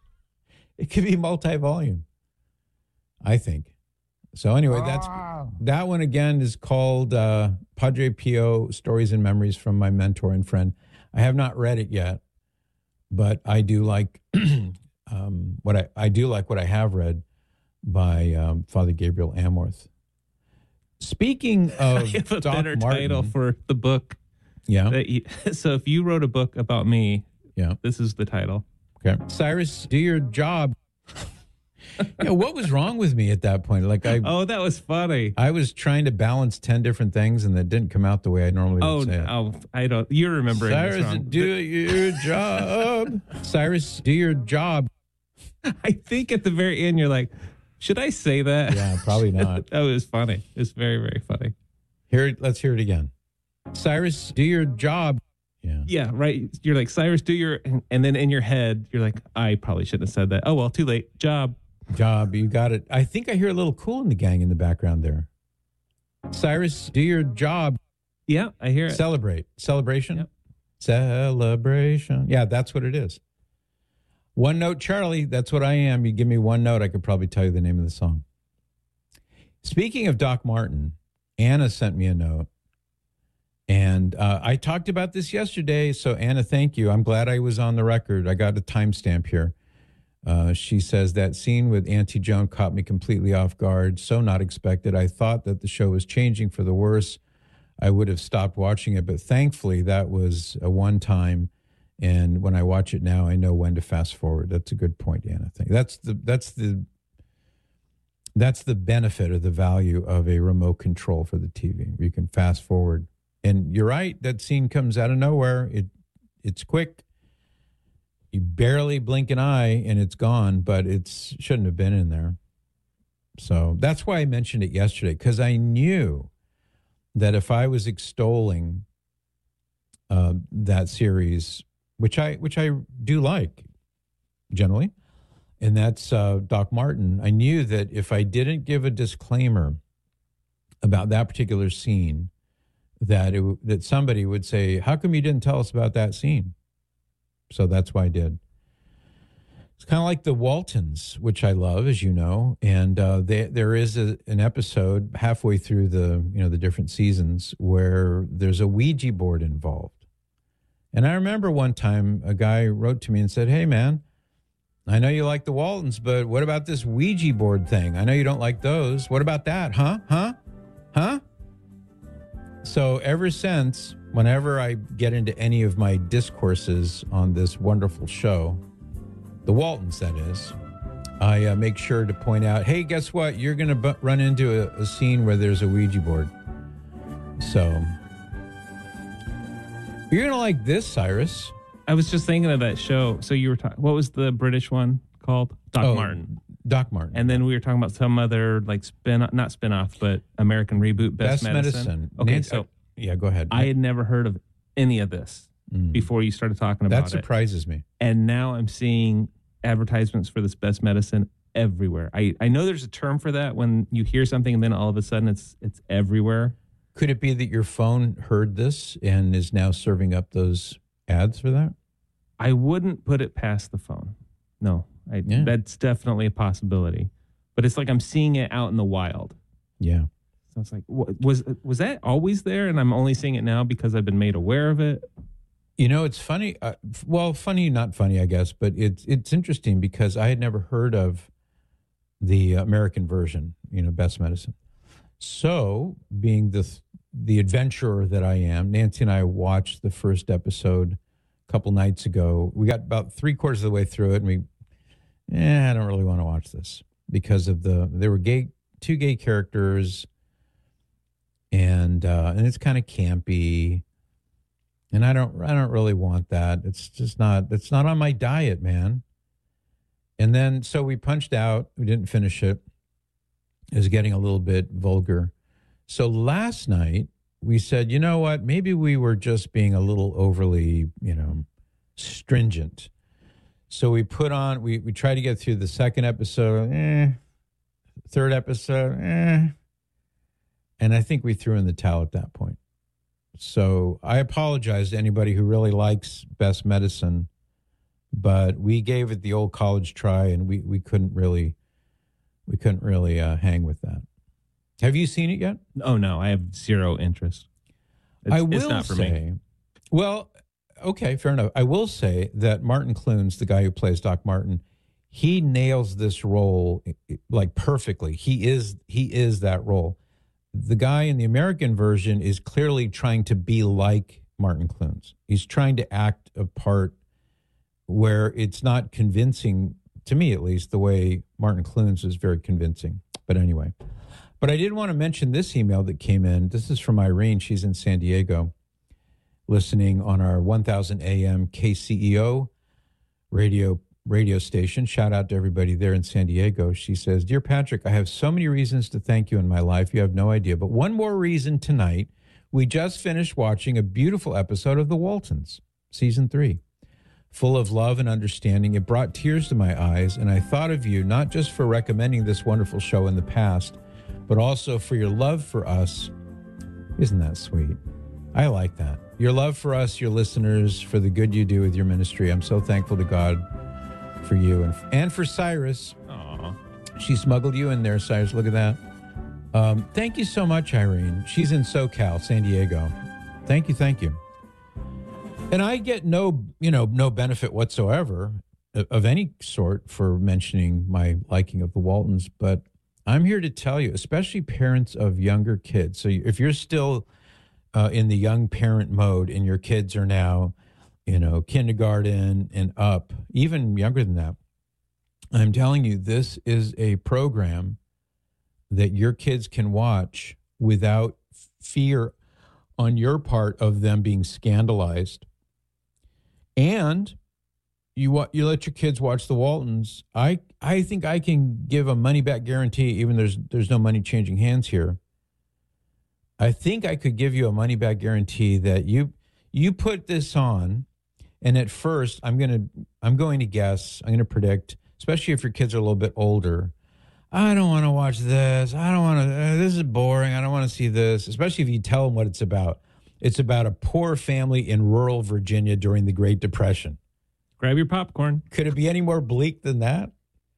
[SPEAKER 2] I think. So anyway, that one again is called Padre Pio, Stories and Memories from My Mentor and Friend. I have not read it yet, but I do like what I have read by Father Gabriel Amorth. Speaking of
[SPEAKER 3] I have a
[SPEAKER 2] Doc
[SPEAKER 3] better
[SPEAKER 2] Martin,
[SPEAKER 3] title for the book.
[SPEAKER 2] Yeah.
[SPEAKER 3] So if you wrote a book about me, this is the title.
[SPEAKER 2] Okay. Cyrus, do your job. What was wrong with me at that point?
[SPEAKER 3] Oh, that was funny.
[SPEAKER 2] I was trying to balance 10 different things, and that didn't come out the way I normally would say it.
[SPEAKER 3] Oh, I don't. You're remembering this
[SPEAKER 2] Cyrus,
[SPEAKER 3] wrong.
[SPEAKER 2] do your job. Cyrus, do your job.
[SPEAKER 3] I think at the very end, you're like, should I say that?
[SPEAKER 2] Yeah, probably not.
[SPEAKER 3] That was funny. It's very, very funny.
[SPEAKER 2] Let's hear it again. Cyrus, do your job.
[SPEAKER 3] Yeah, right. You're like, Cyrus, do your, and then in your head, you're like, I probably shouldn't have said that. Oh, well, too late. Job,
[SPEAKER 2] you got it. I think I hear a little Kool in the Gang in the background there. Cyrus, do your job.
[SPEAKER 3] Yeah, I hear it.
[SPEAKER 2] Celebration.
[SPEAKER 3] Yep.
[SPEAKER 2] Celebration. Yeah, that's what it is. One Note Charlie, that's what I am. You give me one note, I could probably tell you the name of the song. Speaking of Doc Martin, Anna sent me a note. And I talked about this yesterday. So, Anna, thank you. I'm glad I was on the record. I got a timestamp here. She says that scene with Auntie Joan caught me completely off guard. So not expected. I thought that the show was changing for the worse. I would have stopped watching it. But thankfully, that was a one time. And when I watch it now, I know when to fast forward. That's a good point, Anna. That's the benefit or the value of a remote control for the TV. You can fast forward. And you're right, that scene comes out of nowhere. It's quick. You barely blink an eye and it's gone, but it shouldn't have been in there. So that's why I mentioned it yesterday, because I knew that if I was extolling that series, which I do like generally, and that's Doc Martin, I knew that if I didn't give a disclaimer about that particular scene, that somebody would say, how come you didn't tell us about that scene? So that's why I did. It's kind of like the Waltons, which I love, as you know, and there is an episode halfway through the different seasons where there's a Ouija board involved. And I remember one time a guy wrote to me and said, hey, man, I know you like the Waltons, but what about this Ouija board thing? I know you don't like those. What about that? Huh? So ever since, whenever I get into any of my discourses on this wonderful show, the Waltons, that is, I make sure to point out, hey, guess what? You're going to run into a scene where there's a Ouija board. So you're going to like this, Cyrus.
[SPEAKER 3] I was just thinking of that show. So you were talking, what was the British one called? Doc Martin.
[SPEAKER 2] Doc Martin.
[SPEAKER 3] And then we were talking about some other like not spinoff, but American reboot, Best Medicine. Okay, so
[SPEAKER 2] yeah, go ahead.
[SPEAKER 3] I had never heard of any of this before you started talking about it.
[SPEAKER 2] That surprises me.
[SPEAKER 3] And now I'm seeing advertisements for this Best Medicine everywhere. I know there's a term for that when you hear something and then all of a sudden it's everywhere.
[SPEAKER 2] Could it be that your phone heard this and is now serving up those ads for that?
[SPEAKER 3] I wouldn't put it past the phone. No. That's definitely a possibility, but it's like I'm seeing it out in the wild.
[SPEAKER 2] Yeah.
[SPEAKER 3] So it's like, was that always there? And I'm only seeing it now because I've been made aware of it.
[SPEAKER 2] You know, it's funny. Well, funny, not funny, I guess, but it's interesting because I had never heard of the American version, Best Medicine. So, being the adventurer that I am, Nancy and I watched the first episode a couple nights ago. We got about 3/4 of the way through it, and I don't really want to watch this because of there were two gay characters, and it's kind of campy. And I don't really want that. It's not on my diet, man. And then, so we punched out. We didn't finish it. It was getting a little bit vulgar. So last night, we said, you know what? Maybe we were just being a little overly, stringent. So we we tried to get through the second episode, third episode, and I think we threw in the towel at that point. So I apologize to anybody who really likes Best Medicine, but we gave it the old college try, and we couldn't really hang with that. Have you seen it yet?
[SPEAKER 3] Oh no, I have zero interest. It's not for me.
[SPEAKER 2] Well, okay, fair enough. I will say that Martin Clunes, the guy who plays Doc Martin, he nails this role like perfectly. He is that role. The guy in the American version is clearly trying to be like Martin Clunes. He's trying to act a part where it's not convincing, to me at least, the way Martin Clunes is very convincing. But anyway. But I did want to mention this email that came in. This is from Irene. She's in San Diego, listening on our 1000 AM KCEO radio station. Shout out to everybody there in San Diego. She says, Dear Patrick, I have so many reasons to thank you in my life. You have no idea. But one more reason tonight. We just finished watching a beautiful episode of The Waltons, season 3. Full of love and understanding. It brought tears to my eyes, and I thought of you not just for recommending this wonderful show in the past, but also for your love for us. Isn't that sweet? I like that. Your love for us, your listeners, for the good you do with your ministry. I'm so thankful to God for you and for Cyrus.
[SPEAKER 3] Aww.
[SPEAKER 2] She smuggled you in there, Cyrus. Look at that. Thank you so much, Irene. She's in SoCal, San Diego. Thank you. And I get no benefit whatsoever of any sort for mentioning my liking of the Waltons, but I'm here to tell you, especially parents of younger kids. So if you're still in the young parent mode and your kids are now, kindergarten and up, even younger than that, I'm telling you, this is a program that your kids can watch without fear on your part of them being scandalized. And you let your kids watch the Waltons. I think I can give a money-back guarantee, even there's no money changing hands here. I think I could give you a money-back guarantee that you put this on, and at first I'm going to predict, especially if your kids are a little bit older, I don't want to watch this. I don't want to. This is boring. I don't want to see this, especially if you tell them what it's about. It's about a poor family in rural Virginia during the Great Depression.
[SPEAKER 3] Grab your popcorn.
[SPEAKER 2] Could it be any more bleak than that?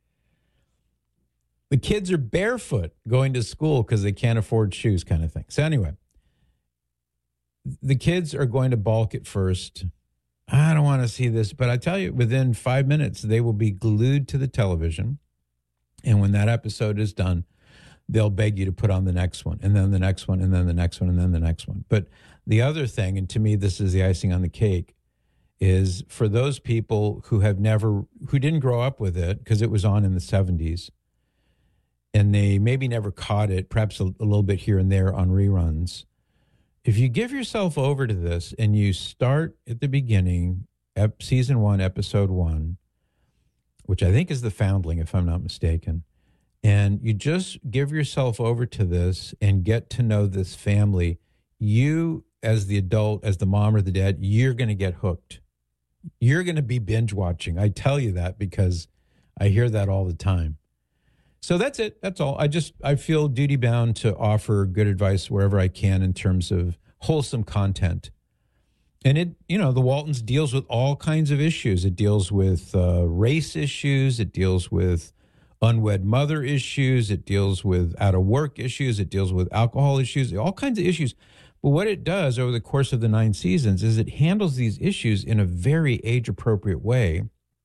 [SPEAKER 2] The kids are barefoot going to school because they can't afford shoes, kind of thing. So anyway, the kids are going to balk at first. I don't want to see this. But I tell you, within 5 minutes, they will be glued to the television. And when that episode is done, they'll beg you to put on the next one, and then the next one, and then the next one, and then the next one. But the other thing, and to me, this is the icing on the cake, is for those people who didn't grow up with it because it was on in the 70s, and they maybe never caught it, perhaps a little bit here and there on reruns. If you give yourself over to this and you start at the beginning, season 1, episode 1, which I think is The Foundling, if I'm not mistaken, and you just give yourself over to this and get to know this family, you, as the adult, as the mom or the dad, you're going to get hooked. You're going to be binge watching. I tell you that because I hear that all the time. So that's it. That's all. I feel duty bound to offer good advice wherever I can in terms of wholesome content. And the Waltons deals with all kinds of issues. It deals with race issues. It deals with unwed mother issues. It deals with out of work issues. It deals with alcohol issues, all kinds of issues. Well, what it does over the course of the 9 seasons is it handles these issues in a very age-appropriate way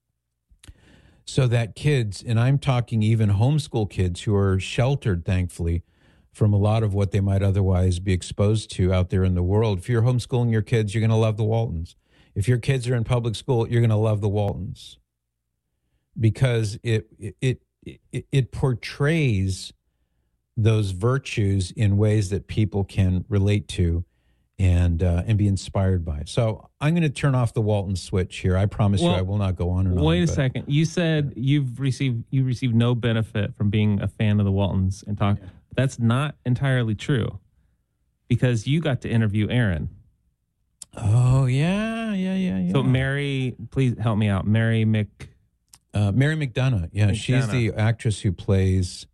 [SPEAKER 2] so that kids, and I'm talking even homeschool kids who are sheltered, thankfully, from a lot of what they might otherwise be exposed to out there in the world. If you're homeschooling your kids, you're going to love the Waltons. If your kids are in public school, you're going to love the Waltons because it portrays those virtues in ways that people can relate to and be inspired by. So I'm going to turn off the Walton switch here. I promise you I will not go on and on.
[SPEAKER 3] Wait a second. You said you received no benefit from being a fan of the Waltons and talk. Yeah. That's not entirely true because you got to interview Aaron.
[SPEAKER 2] Oh, yeah.
[SPEAKER 3] So Mary, please help me out. Mary McDonough. Yeah, she's the actress who plays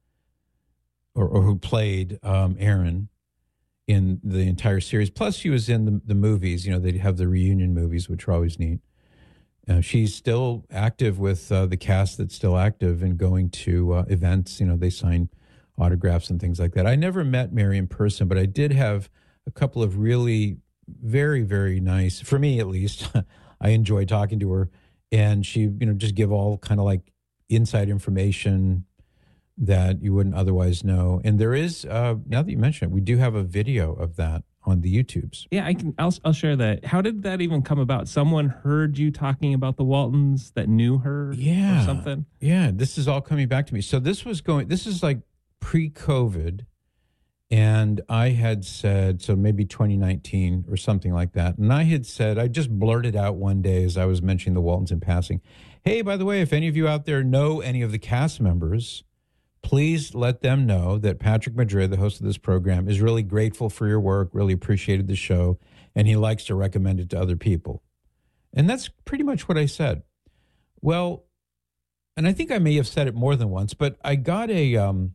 [SPEAKER 3] or who played Aaron in the entire series. Plus, she was in the movies. You know, they have the reunion movies, which are always neat. She's still active with the cast that's still active and going to events. You know, they sign autographs and things like that. I never met Mary in person, but I did have a couple of really very, very nice, for me at least, I enjoy talking to her. And she, just give all kind of like inside information that you wouldn't otherwise know. And there is, now that you mention it, we do have a video of that on the YouTubes. Yeah, I'll share that. How did that even come about? Someone heard you talking about the Waltons that knew her or something?
[SPEAKER 2] Yeah, this is all coming back to me. So this is like pre-COVID. And I had said, so maybe 2019 or something like that. And I had said, I just blurted out one day as I was mentioning the Waltons in passing, hey, by the way, if any of you out there know any of the cast members, please let them know that Patrick Madrid, the host of this program, is really grateful for your work, really appreciated the show, and he likes to recommend it to other people. And that's pretty much what I said. Well, and I think I may have said it more than once, but I got an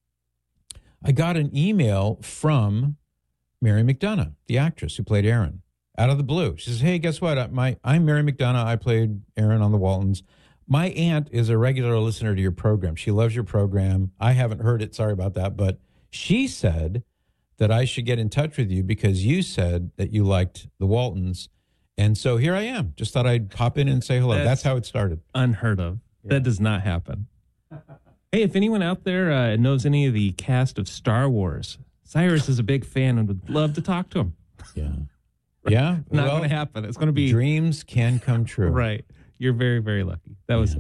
[SPEAKER 2] email from Mary McDonough, the actress who played Aaron, out of the blue. She says, hey, guess what? I'm Mary McDonough. I played Aaron on the Waltons. My aunt is a regular listener to your program. She loves your program. I haven't heard it. Sorry about that. But she said that I should get in touch with you because you said that you liked the Waltons. And so here I am. Just thought I'd pop in and say hello. That's how it started.
[SPEAKER 3] Unheard of. Yeah. That does not happen. Hey, if anyone out there knows any of the cast of Star Wars, Cyrus is a big fan and would love to talk to him.
[SPEAKER 2] Yeah. Yeah.
[SPEAKER 3] Not going to happen. It's going to be...
[SPEAKER 2] Dreams can come true.
[SPEAKER 3] Right. You're very, very lucky. That's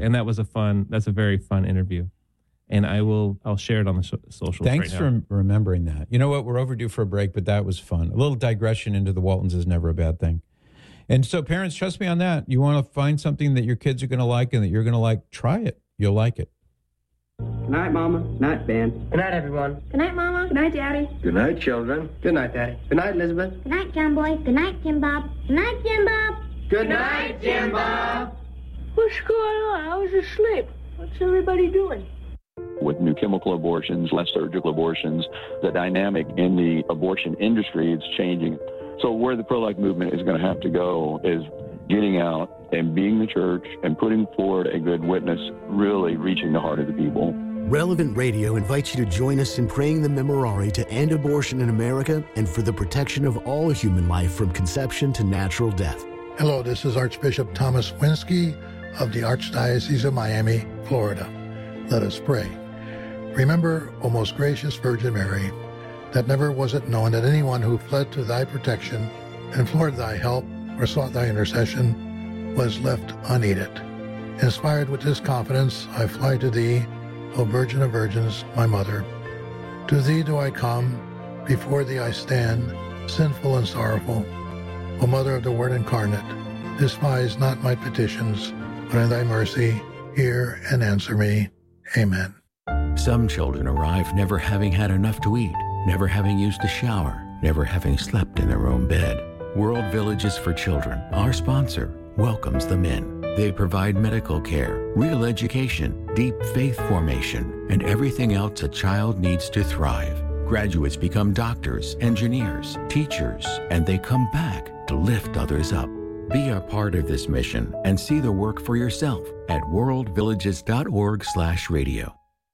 [SPEAKER 3] a very fun interview. And I'll share it on the socials.
[SPEAKER 2] Thanks for remembering that. You know what? We're overdue for a break, but that was fun. A little digression into the Waltons is never a bad thing. And so parents, trust me on that. You want to find something that your kids are going to like and that you're going to like, try it. You'll like it.
[SPEAKER 16] Good night, Mama. Good night, Ben. Good night, everyone.
[SPEAKER 17] Good night, Mama. Good night, Daddy.
[SPEAKER 16] Good night, children. Good night, Daddy. Good night, Elizabeth.
[SPEAKER 17] Good night, John Boy. Good night, Jim Bob. Good night, Jim Bob.
[SPEAKER 16] Good night, Jim Bob.
[SPEAKER 17] What's going on? I was asleep. What's everybody doing?
[SPEAKER 18] With new chemical abortions, less surgical abortions, the dynamic in the abortion industry is changing. So where the pro-life movement is going to have to go is getting out and being the church and putting forward a good witness, really reaching the heart of the people.
[SPEAKER 19] Relevant Radio invites you to join us in praying the Memorare to end abortion in America and for the protection of all human life from conception to natural death.
[SPEAKER 20] Hello, this is Archbishop Thomas Winsky of the Archdiocese of Miami, Florida. Let us pray. Remember, O most gracious Virgin Mary, that never was it known that anyone who fled to thy protection, implored thy help, or sought thy intercession was left unaided. Inspired with this confidence, I fly to thee, O Virgin of Virgins, my Mother. To thee do I come, before thee I stand, sinful and sorrowful. O Mother of the Word incarnate, despise not my petitions, but in thy mercy hear and answer me. Amen.
[SPEAKER 8] Some children arrive never having had enough to eat, never having used a shower, never having slept in their own bed. World Villages for Children, our sponsor, welcomes them in. They provide medical care, real education, deep faith formation, and everything else a child needs to thrive. Graduates become doctors, engineers, teachers, and they come back to lift others up. Be a part of this mission and see the work for yourself at worldvillages.org/radio.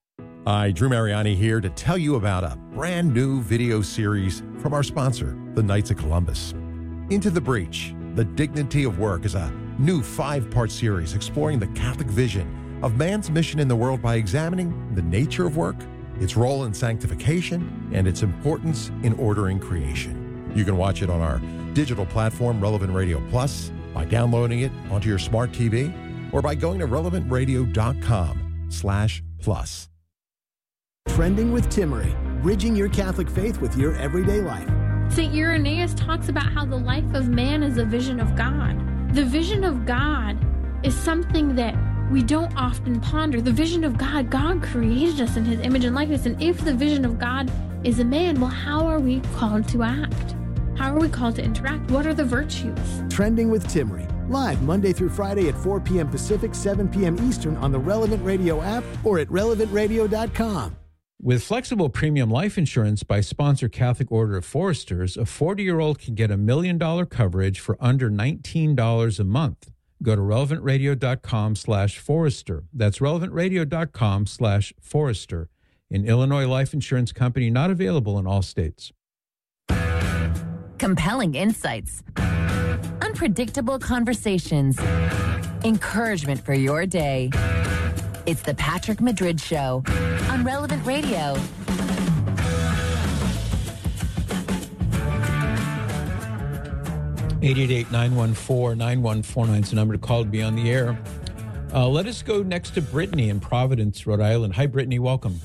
[SPEAKER 7] Hi, Drew Mariani here to tell you about a brand new video series from our sponsor, the Knights of Columbus. Into the Breach, The Dignity of Work is a new 5-part series exploring the Catholic vision of man's mission in the world by examining the nature of work, its role in sanctification, and its importance in ordering creation. You can watch it on our digital platform, Relevant Radio Plus, by downloading it onto your smart TV, or by going to relevantradio.com/plus.
[SPEAKER 19] Trending with Timmery, bridging your Catholic faith with your everyday life.
[SPEAKER 21] St. Irenaeus talks about how the life of man is a vision of God. The vision of God is something that we don't often ponder. The vision of God, God created us in his image and likeness. And if the vision of God is a man, well, how are we called to act? How are we called to interact? What are the virtues?
[SPEAKER 19] Trending with Timmery, live Monday through Friday at 4 p.m. Pacific, 7 p.m. Eastern on the Relevant Radio app or at relevantradio.com.
[SPEAKER 2] With flexible premium life insurance by sponsor Catholic Order of Foresters, a 40-year-old can get $1 million coverage for under $19 a month. Go to relevantradio.com/Forester. That's relevantradio.com/Forester. An Illinois life insurance company not available in all states.
[SPEAKER 1] Compelling insights, unpredictable conversations, encouragement for your day. It's the Patrick Madrid Show on Relevant Radio.
[SPEAKER 2] (888-914-9149) is the number to call to be on the air. Let us go next to Brittany in Providence, Rhode Island. Hi, Brittany. Welcome.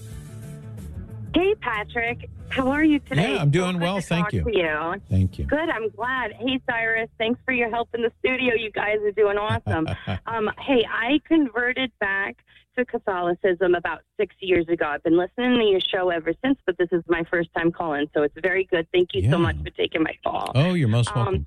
[SPEAKER 22] Hey, Patrick. How are you today?
[SPEAKER 2] Yeah, I'm doing well. Thank you. Thank you.
[SPEAKER 22] Good. I'm glad. Hey, Cyrus. Thanks for your help in the studio. You guys are doing awesome. Hey, I converted back to Catholicism about 6 years ago. I've been listening to your show ever since, but this is my first time calling, so it's very good. Thank you so much for taking my call.
[SPEAKER 2] Oh, you're most welcome.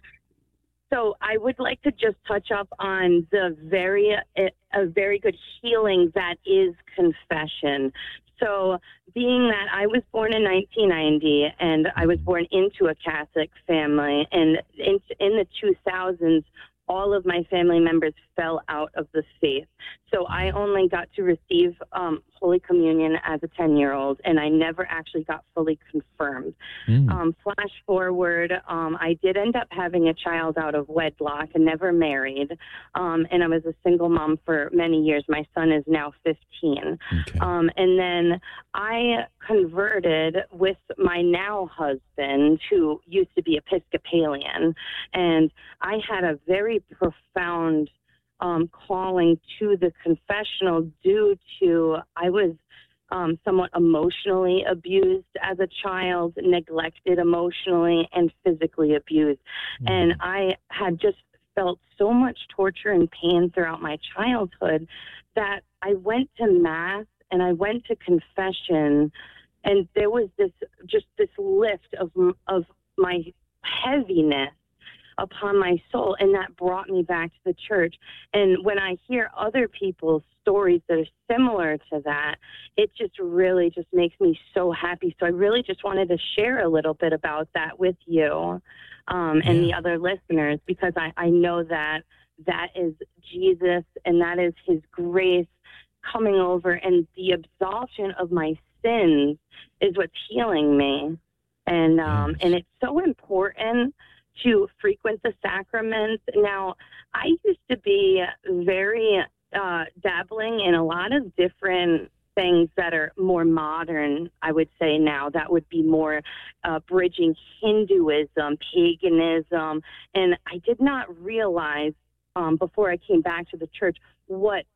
[SPEAKER 22] So I would like to just touch up on a very good healing that is confession. So being that I was born in 1990 and I was born into a Catholic family, and in the 2000s, all of my family members fell out of the faith. So I only got to receive Holy Communion as a 10-year-old, and I never actually got fully confirmed. Flash forward, I did end up having a child out of wedlock and never married, and I was a single mom for many years. My son is now 15. Okay. And then I converted with my now husband, who used to be Episcopalian, and I had a very profound calling to the confessional due to I was somewhat emotionally abused as a child, neglected emotionally and physically abused. And I had just felt so much torture and pain throughout my childhood that I went to Mass and I went to confession, and there was this lift of my heaviness upon my soul, and that brought me back to the church. And when I hear other people's stories that are similar to that, it just really just makes me so happy. So I really just wanted to share a little bit about that with you and the other listeners, because I know that is Jesus and that is his grace coming over, and the absolution of my sins is what's healing me. And and it's so important to frequent the sacraments. Now, I used to be very dabbling in a lot of different things that are more modern, I would say now. That would be more bridging Hinduism, paganism. And I did not realize before I came back to the church what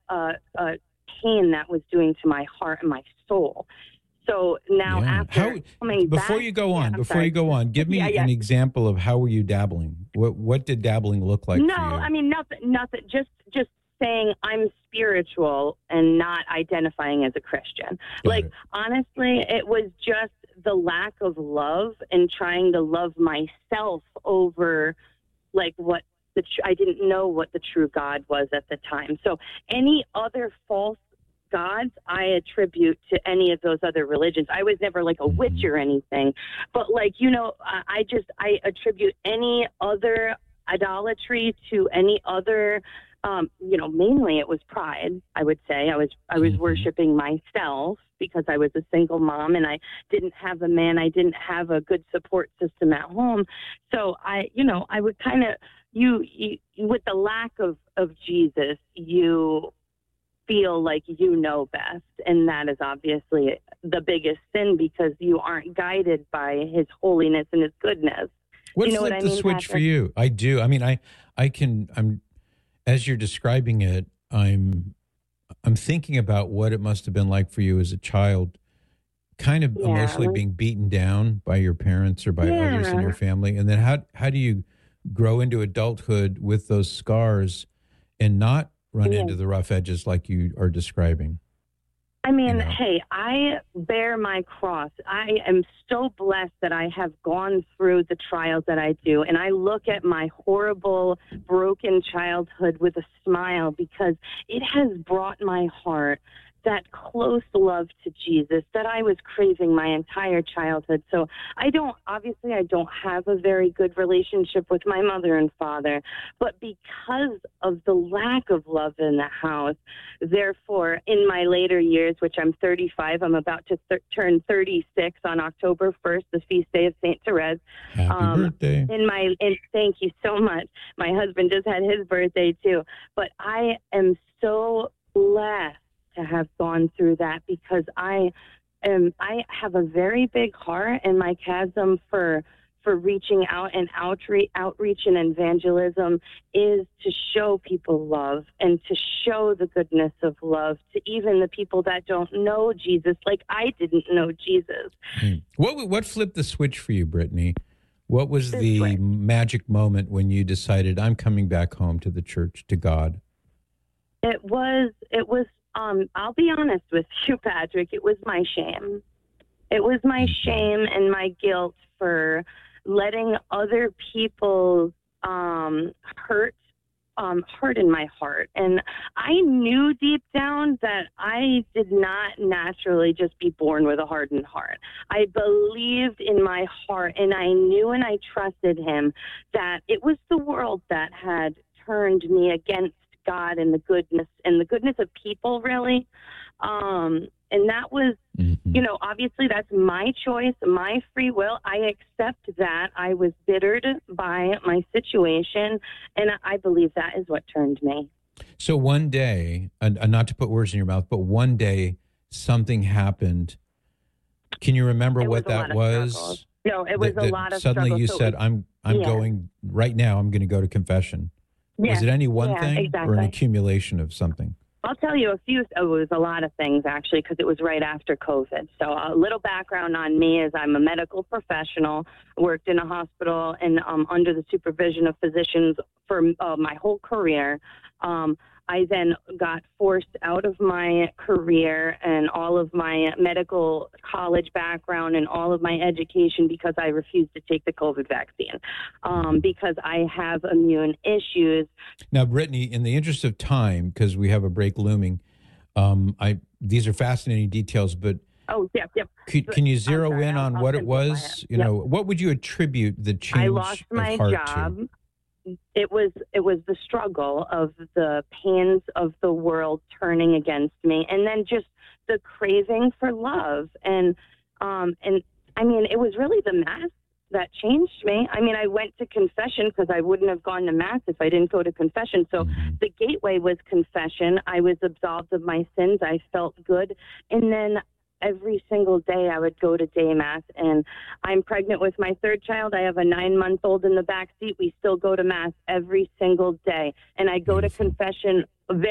[SPEAKER 22] pain that was doing to my heart and my soul. So now after coming back...
[SPEAKER 2] Before you go on, give me an example of how were you dabbling? What did dabbling look like for you?
[SPEAKER 22] I mean, nothing. Just saying I'm spiritual and not identifying as a Christian. Honestly, it was just the lack of love and trying to love myself over what I didn't know what the true God was at the time. So any other false gods I attribute to any of those other religions. I was never like a witch or anything, but I attribute any other idolatry to any other Mainly it was pride, I would say. I was worshiping myself because I was a single mom and I didn't have a man. I didn't have a good support system at home. So I would kind of, you with the lack of Jesus, you feel like you know best. And that is obviously the biggest sin because you aren't guided by his holiness and his goodness.
[SPEAKER 2] What flipped the switch for you? I do. I mean, I'm as you're describing it, I'm thinking about what it must have been like for you as a child, kind of emotionally being beaten down by your parents or by others in your family. And then how do you grow into adulthood with those scars and not run into the rough edges like you are describing?
[SPEAKER 22] I mean, hey, I bear my cross. I am so blessed that I have gone through the trials that I do. And I look at my horrible, broken childhood with a smile because it has brought my heart that close love to Jesus that I was craving my entire childhood. So I don't have a very good relationship with my mother and father, but because of the lack of love in the house, therefore, in my later years, which I'm 35, I'm about to turn 36 on October 1st, the feast day of St. Therese.
[SPEAKER 2] Happy birthday.
[SPEAKER 22] And thank you so much. My husband just had his birthday too, but I am so blessed to have gone through that because I have a very big heart, and my chasm for reaching out and outreach and evangelism is to show people love and to show the goodness of love to even the people that don't know Jesus, like I didn't know Jesus.
[SPEAKER 2] What flipped the switch for you, Brittany? What was the magic moment when you decided I'm coming back home to the church, to God?
[SPEAKER 22] It was. I'll be honest with you, Patrick. It was my shame. It was my shame and my guilt for letting other people harden my heart. And I knew deep down that I did not naturally just be born with a hardened heart. I believed in my heart, and I knew and I trusted him that it was the world that had turned me against God and the goodness of people, really. And that was, obviously that's my choice, my free will. I accept that. I was bittered by my situation, and I believe that is what turned me.
[SPEAKER 2] So one day, and not to put words in your mouth, but one day something happened. Can you remember what that was?
[SPEAKER 22] No, it was a lot of
[SPEAKER 2] suddenly
[SPEAKER 22] struggle.
[SPEAKER 2] You said, I'm going right now, I'm going to go to confession.
[SPEAKER 22] Yeah,
[SPEAKER 2] was it any one thing
[SPEAKER 22] exactly.
[SPEAKER 2] or an accumulation of something?
[SPEAKER 22] I'll tell you it was a lot of things, actually, because it was right after COVID. So a little background on me is I'm a medical professional, worked in a hospital and under the supervision of physicians for my whole career. I then got forced out of my career and all of my medical college background and all of my education because I refused to take the COVID vaccine because I have immune issues.
[SPEAKER 2] Now, Brittany, in the interest of time, because we have a break looming, these are fascinating details, but can you zero in on what it was? What would you attribute the change
[SPEAKER 22] I lost my job.
[SPEAKER 2] To?
[SPEAKER 22] It was the struggle of the pains of the world turning against me, and then just the craving for love. And I mean, it was really the Mass that changed me. I mean, I went to confession because I wouldn't have gone to Mass if I didn't go to confession. So the gateway was confession. I was absolved of my sins. I felt good. And then every single day I would go to day Mass, and I'm pregnant with my third child. I have a 9-month-old in the back seat. We still go to Mass every single day. And I go to confession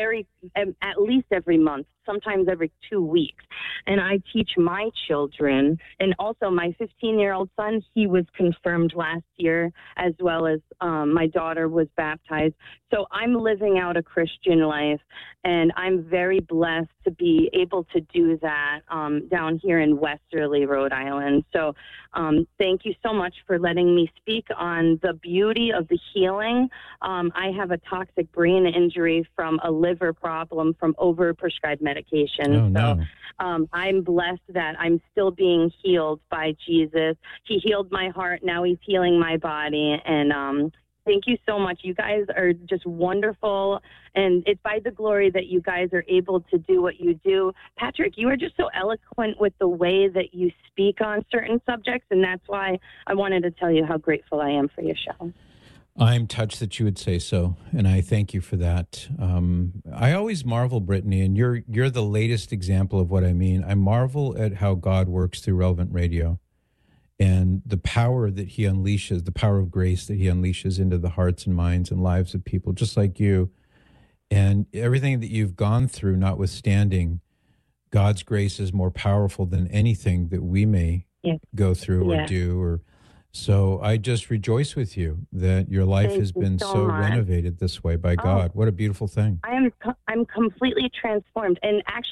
[SPEAKER 22] at least every month, sometimes every 2 weeks. And I teach my children, and also my 15-year-old son, he was confirmed last year, as well as my daughter was baptized. So I'm living out a Christian life, and I'm very blessed to be able to do that down here in Westerly, Rhode Island. So thank you so much for letting me speak on the beauty of the healing. I have a toxic brain injury from a liver problem from overprescribed medication.
[SPEAKER 2] Oh, no.
[SPEAKER 22] So I'm blessed that I'm still being healed by Jesus. He healed my heart. Now he's healing my body. And Thank you so much. You guys are just wonderful, and it's by the glory that you guys are able to do what you do. Patrick, you are just so eloquent with the way that you speak on certain subjects, and that's why I wanted to tell you how grateful I am for your show.
[SPEAKER 2] I'm touched that you would say so, and I thank you for that. I always marvel, Brittany, and you're the latest example of what I mean. I marvel at how God works through Relevant Radio and the power that he unleashes, the power of grace that he unleashes into the hearts and minds and lives of people just like you. And everything that you've gone through, notwithstanding, God's grace is more powerful than anything that we may go through or do. So I just rejoice with you that your life has been so renovated this way by God. What a beautiful thing.
[SPEAKER 22] I'm completely transformed. And actually,